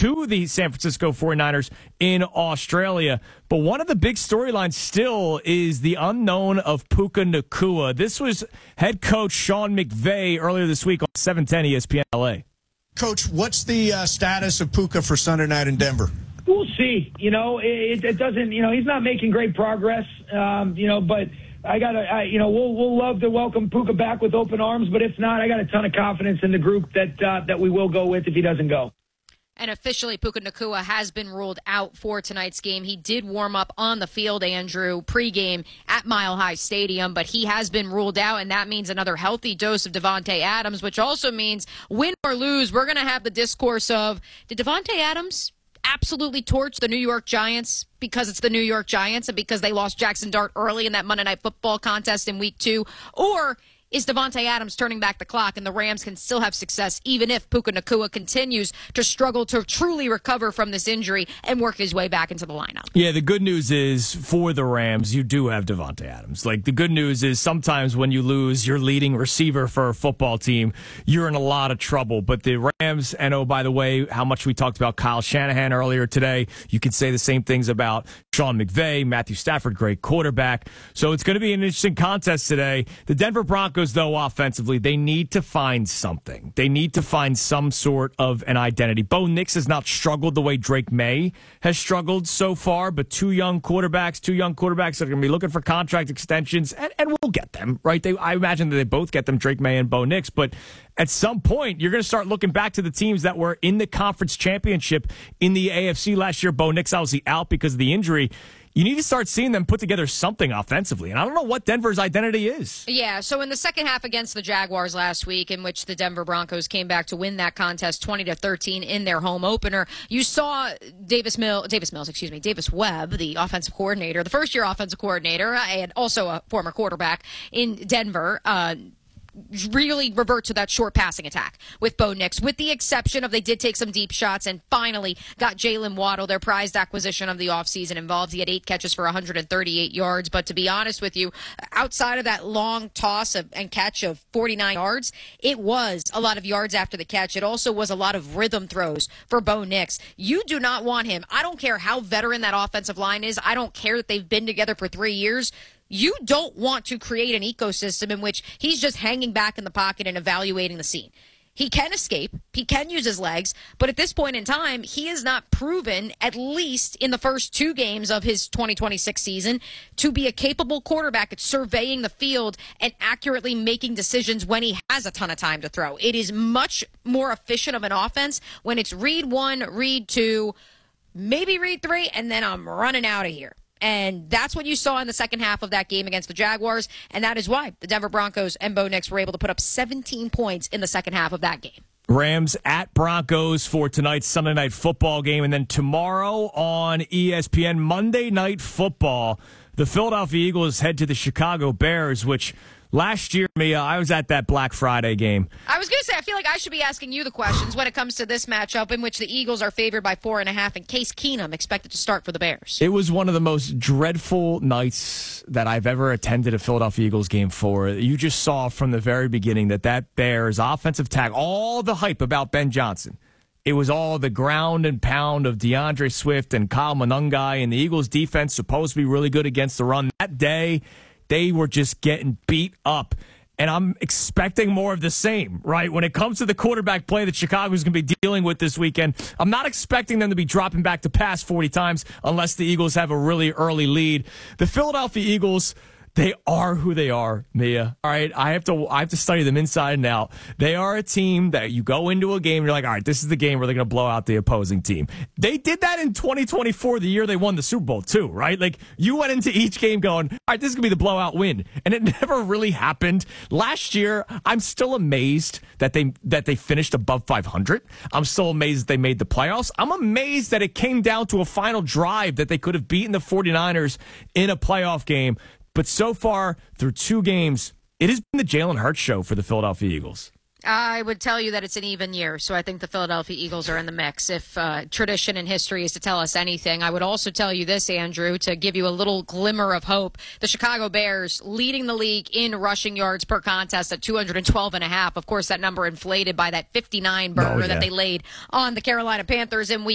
to the San Francisco 49ers in Australia. But one of the big storylines still is the unknown of Puka Nacua. This was head coach Sean McVay earlier this week on 710 ESPN LA. Coach, what's the status of Puka for Sunday night in Denver? We'll see. It doesn't, he's not making great progress, but we'll love to welcome Puka back with open arms, but if not, I got a ton of confidence in the group that we will go with if he doesn't go. And officially, Puka Nacua has been ruled out for tonight's game. He did warm up on the field, Andrew, pregame at Mile High Stadium, but he has been ruled out, and that means another healthy dose of Davante Adams, which also means win or lose, we're going to have the discourse of, did Davante Adams absolutely torch the New York Giants because it's the New York Giants and because they lost Jackson Dart early in that Monday Night Football contest in Week 2? Or is Davante Adams turning back the clock and the Rams can still have success even if Puka Nacua continues to struggle to truly recover from this injury and work his way back into the lineup? Yeah, the good news is for the Rams, you do have Davante Adams. Like, the good news is sometimes when you lose your leading receiver for a football team, you're in a lot of trouble. But the Rams, and oh, by the way, how much we talked about Kyle Shanahan earlier today, you can say the same things about Sean McVay, Matthew Stafford, great quarterback. So it's going to be an interesting contest today. The Denver Broncos, though, offensively, they need to find something. They need to find some sort of an identity. Bo Nix has not struggled the way Drake May has struggled so far, but two young quarterbacks that are going to be looking for contract extensions, and we'll get them, right? I imagine that they both get them, Drake May and Bo Nix, but at some point, you're going to start looking back to the teams that were in the conference championship in the AFC last year. Bo Nix obviously out because of the injury. You need to start seeing them put together something offensively. And I don't know what Denver's identity is. Yeah, so in the second half against the Jaguars last week, in which the Denver Broncos came back to win that contest 20-13 in their home opener, you saw Davis Webb, the offensive coordinator, the first-year offensive coordinator, and also a former quarterback in Denver, really revert to that short passing attack with Bo Nix, with the exception of they did take some deep shots and finally got Jalen Waddle, their prized acquisition of the offseason, involved. He had 8 catches for 138 yards. But to be honest with you, outside of that long toss and catch of 49 yards, it was a lot of yards after the catch. It also was a lot of rhythm throws for Bo Nix. You do not want him. I don't care how veteran that offensive line is. I don't care that they've been together for 3 years. You don't want to create an ecosystem in which he's just hanging back in the pocket and evaluating the scene. He can escape. He can use his legs. But at this point in time, he has not proven, at least in the first 2 games of his 2026 season, to be a capable quarterback at surveying the field and accurately making decisions when he has a ton of time to throw. It is much more efficient of an offense when it's read 1, read 2, maybe read 3, and then I'm running out of here. And that's what you saw in the second half of that game against the Jaguars, and that is why the Denver Broncos and Bo Nix were able to put up 17 points in the second half of that game. Rams at Broncos for tonight's Sunday Night Football game, and then tomorrow on ESPN, Monday Night Football, the Philadelphia Eagles head to the Chicago Bears, which last year, Mia, I was at that Black Friday game. I was going to say, I feel like I should be asking you the questions when it comes to this matchup in which the Eagles are favored by 4.5 and Case Keenum expected to start for the Bears. It was one of the most dreadful nights that I've ever attended a Philadelphia Eagles game for. You just saw from the very beginning that Bears offensive tackle, all the hype about Ben Johnson, it was all the ground and pound of DeAndre Swift and Kyle Monangai, and the Eagles defense supposed to be really good against the run. That day, they were just getting beat up. And I'm expecting more of the same, right? When it comes to the quarterback play that Chicago's going to be dealing with this weekend, I'm not expecting them to be dropping back to pass 40 times unless the Eagles have a really early lead. The Philadelphia Eagles, they are who they are, Mia. All right, I have to study them inside and out. They are a team that you go into a game and you're like, all right, this is the game where they're going to blow out the opposing team. They did that in 2024, the year they won the Super Bowl too, right? Like, you went into each game going, all right, this is going to be the blowout win, and it never really happened. Last year, I'm still amazed that they finished above 500. I'm still amazed that they made the playoffs. I'm amazed that it came down to a final drive that they could have beaten the 49ers in a playoff game. But so far, through 2 games, it has been the Jalen Hurts show for the Philadelphia Eagles. I would tell you that it's an even year, so I think the Philadelphia Eagles are in the mix. If tradition and history is to tell us anything, I would also tell you this, Andrew, to give you a little glimmer of hope. The Chicago Bears leading the league in rushing yards per contest at 212.5. Of course, that number inflated by that 59 burger that they laid on the Carolina Panthers in week